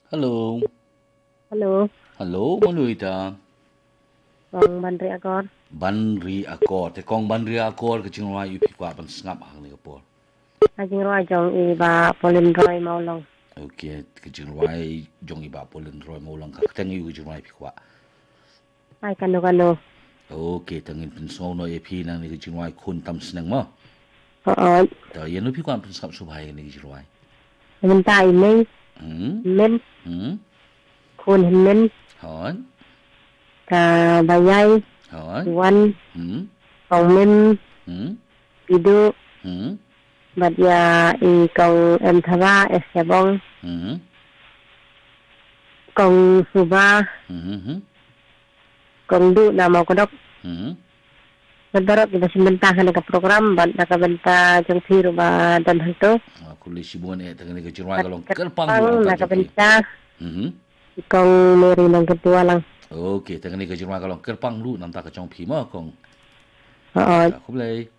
Halo. Halo, Halo, malu ita. Bang Bandri Agor. Banri akor. Te kong banri akor ke cingwa yu pi kwa pan sngap hang ni kapor. Ajing ro ajong iba Polin Roy Maulong. Okay, ke cingwa jong iba polen roy mo lang ka. Teng yu ke cingwa pi kwa. Ay kano. Okay, tengin pin sngau no e pi nang ni ke cingwa kun tam sneng mo. Oo, Ta yen no pi kwa pan sngap subhay ni ke cingwa. minta ini, Hmm? min, Hmm? kun min, Hon? ka bayay, Hon? wan, Hmm? kong min, Hmm? pidu, Hmm? badya kong em thaba, esyabong, Hmm? kong suba, Hmm? kong du na mau kodok. Hmm? Nadarot kita simbenta ka naka program, bad nakabenta jong siru ba dan hanto. Aku le sibuan e tengin ni ke cingwa At kalong kerpang lu kerpang ang tak joki. nakabenta, Hmm? kong meri ng ketua lang. Okay, tengah ni ke jirma kalong kerpang lu nanti ke chong pi ma kong. Oo, Aku boleh.